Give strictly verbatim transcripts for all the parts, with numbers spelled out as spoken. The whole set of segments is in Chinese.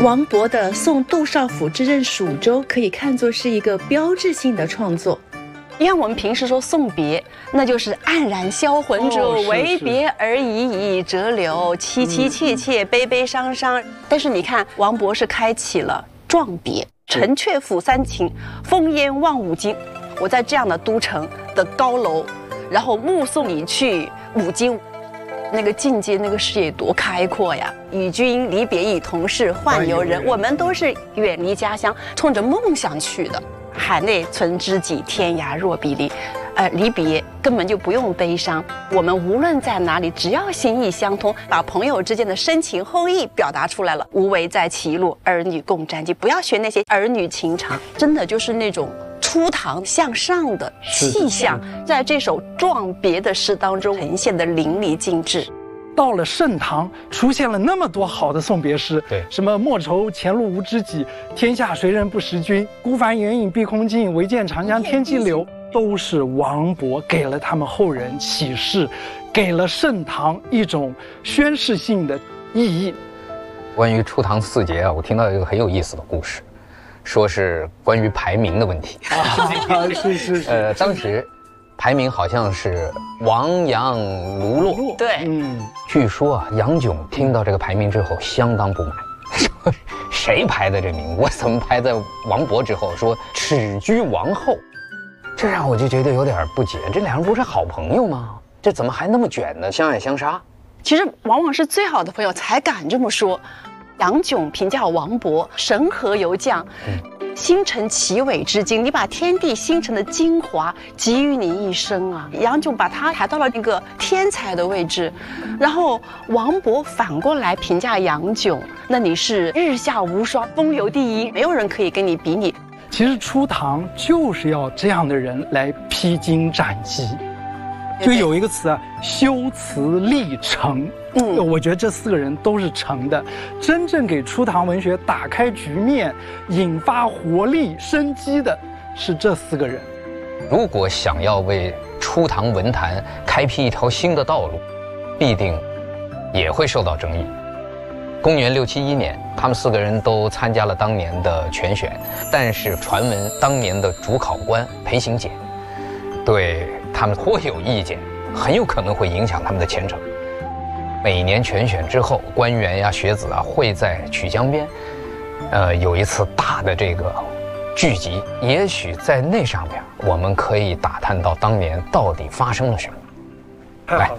王勃的《送杜少府之任蜀州》可以看作是一个标志性的创作。 因为我们平时说送别，那就是黯然销魂者， 哦、 为别而已矣，折柳，凄凄切切，悲悲伤伤。但是你看，王勃是开启了壮别，城阙辅三秦，烽烟望五津。我在这样的都城的高楼，然后目送你去五津。那个境界，那个视野多开阔呀！与君离别意，同是宦游人。我们都是远离家乡，冲着梦想去的。海内存知己，天涯若比邻。呃，离别根本就不用悲伤。我们无论在哪里，只要心意相通，把朋友之间的深情厚谊表达出来了。无为在歧路，儿女共沾巾。不要学那些儿女情长，真的就是那种初唐向上的气象，在这首壮别的诗当中呈现的淋漓尽致。 到了盛唐，出现了那么多好的送别诗， 对， 什么莫愁前路无知己，天下谁人不识君，孤帆远影碧空尽，唯见长江天际流，都是王勃给了他们后人启示，给了盛唐一种宣示性的意义。 关于初唐四杰啊，我听到一个很有意思的故事，说是关于排名的问题。 啊，是是是。呃， 当时排名好像是王杨卢骆。 对， 嗯， 据说啊，杨炯听到这个排名之后相当不满，说谁排的这名？我怎么排在王勃之后？说耻居王后，这让我就觉得有点不解。这两人不是好朋友吗？这怎么还那么卷呢？相爱相杀？ 其实往往是最好的朋友才敢这么说。杨炯评价王勃神和游将，嗯、星辰奇伟之精，你把天地星辰的精华集于你一身啊！杨炯把他抬到了一个天才的位置，然后王勃反过来评价杨炯，那你是日下无双，风流第一，没有人可以跟你比拟。 其实初唐就是要这样的人来披荆斩棘。就有一个词啊，修辞立成。嗯，我觉得这四个人都是成的，真正给初唐文学打开局面、引发活力、生机的是这四个人。 如果想要为初唐文坛开辟一条新的道路，必定也会受到争议。公元六七一年，他们四个人都参加了当年的全选，但是传闻当年的主考官裴行俭对他们颇有意见，很有可能会影响他们的前程。每年全选之后，官员呀、学子啊会在曲江边，呃，有一次大的这个聚集。也许在那上面，我们可以打探到当年到底发生了什么。来，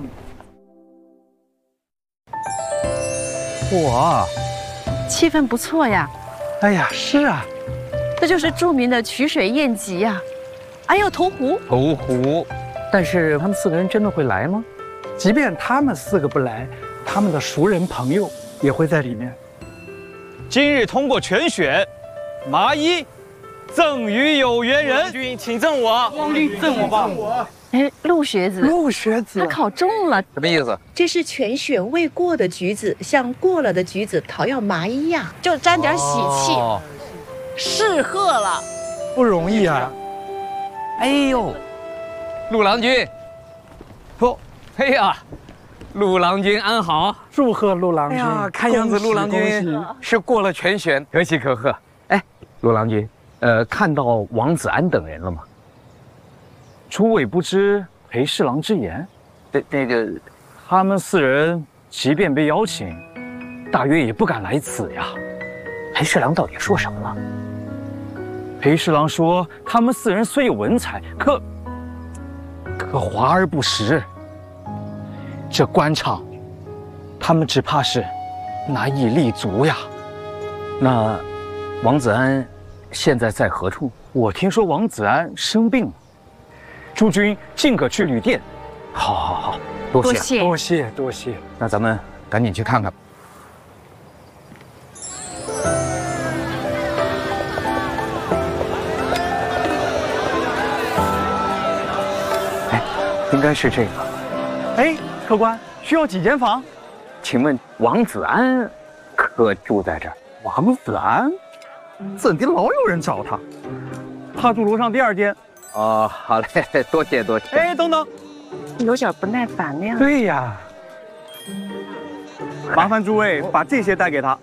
哇， 气氛不错呀。 哎呀，是啊， 这就是著名的曲水宴集呀。哎呦，投壶， 投壶。 但是他们四个人真的会来吗？ 即便他们四个不来，他们的熟人朋友也会在里面。 今日通过全选，麻衣赠予有缘人。君，请赠我。王君赠我吧。 哎，陆学子， 陆学子， 他考中了， 什么意思？ 这是全选未过的橘子，向过了的橘子讨要麻衣呀，就沾点喜气，哦、 适贺了， 不容易啊。 哎呦，陆郎君， 不， 哎呀，陆郎君安好， 祝贺陆郎君。哎呀，看样子陆郎君是过了全选，可喜可贺。哎，陆郎君，呃，看到王子安等人了吗？ 诸位不知裴侍郎之言， 那那个， 他们四人即便被邀请，大约也不敢来此呀。 裴侍郎到底说什么了？ 裴侍郎说，他们四人虽有文采，可可华而不实。这官场，他们只怕是难以立足呀。 那王子安现在在何处？ 我听说王子安生病了。诸君尽可去旅店。 好，好，好，多谢， 多谢， 多谢，多谢。 那咱们赶紧去看看。 哎，应该是这个。 哎，客官，需要几间房？ 请问王子安可住在这儿？ 王子安，怎的老有人找他？他住楼上第二间。 哦，好嘞，多谢多谢。 哎，等等， 有点不耐烦了呀。 对呀，麻烦诸位把这些带给他。